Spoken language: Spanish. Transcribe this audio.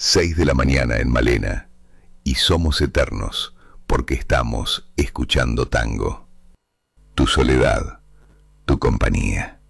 6 de la mañana en Malena, y somos eternos porque estamos escuchando tango. Tu soledad, tu compañía.